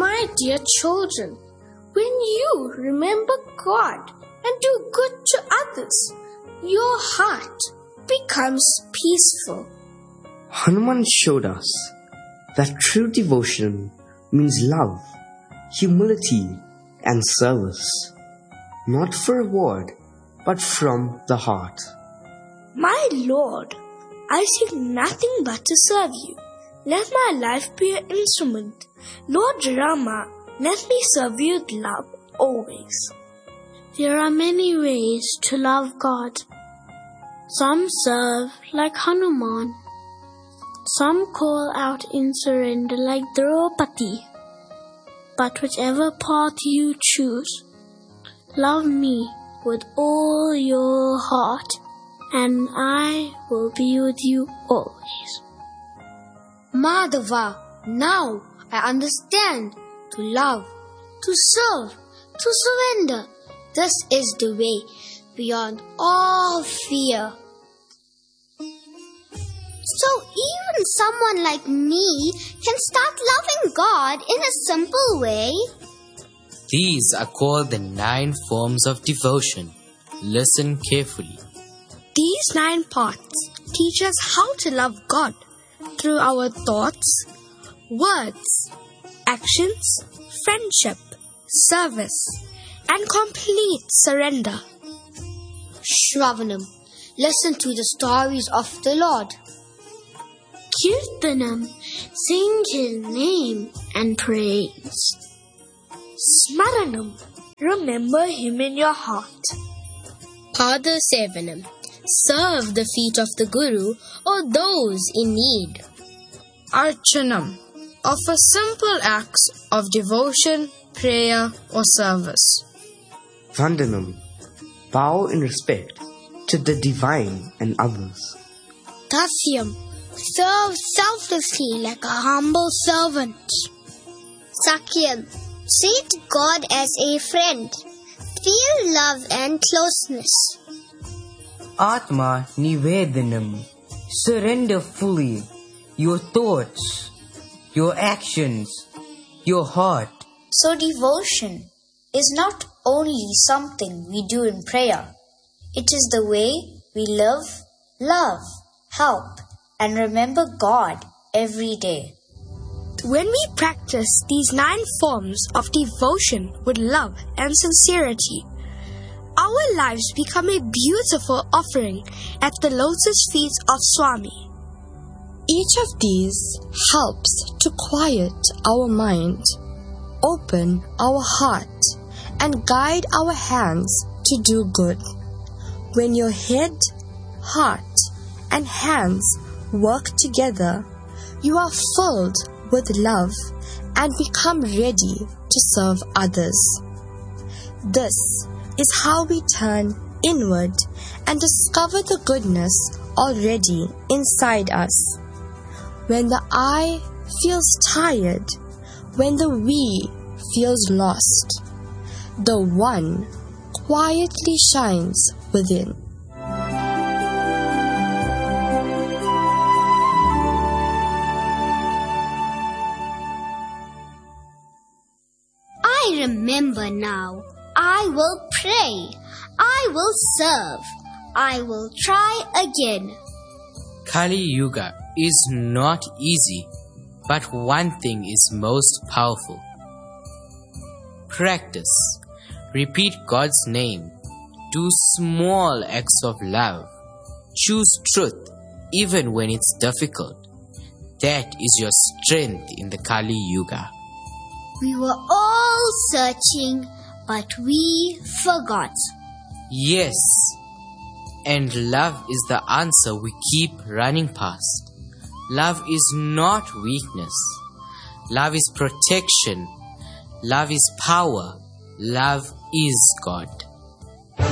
My dear children, when you remember God and do good to others, your heart becomes peaceful. Hanuman showed us that true devotion means love, humility, and service, not for reward, but from the heart. My Lord, I seek nothing but to serve you. Let my life be an instrument. Lord Rama, let me serve you with love always. There are many ways to love God. Some serve like Hanuman. Some call out in surrender like Draupadi. But whichever path you choose, love me with all your heart, and I will be with you always. Madhava, now I understand. To love, to serve, to surrender. This is the way beyond all fear. So even someone like me can start loving God in a simple way. These are called the 9 forms of devotion. Listen carefully. These 9 paths teach us how to love God through our thoughts, words, actions, friendship, service, and complete surrender. Shravanam, listen to the stories of the Lord. Kirtanam, sing His name and praise. Smaranam, remember Him in your heart. Padasevanam, serve the feet of the Guru or those in need. Archanam, offer simple acts of devotion, prayer, or service. Vandanam, bow in respect to the divine and others. Dasyam, serve selflessly like a humble servant. Sakyam, treat God as a friend. Feel love and closeness. Atma Nivedanam, surrender fully your thoughts, your actions, your heart. So devotion is not only something we do in prayer. It is the way we live, love, help, and remember God every day. When we practice these 9 forms of devotion with love and sincerity, our lives become a beautiful offering at the lotus feet of Swami. Each of these helps to quiet our mind, open our heart, and guide our hands to do good. When your head, heart, and hands work together, you are filled with love and become ready to serve others. This is how we turn inward and discover the goodness already inside us. When the I feels tired, when the we feels lost, the One quietly shines within. I remember now. I will pray. I will serve. I will try again. Kali Yuga is not easy, but one thing is most powerful. Practice. Repeat God's name. Do small acts of love. Choose truth even when it's difficult. That is your strength in the Kali Yuga. We were all searching, but we forgot. Yes, and love is the answer we keep running past. Love is not weakness. Love is protection. Love is power. Love is God.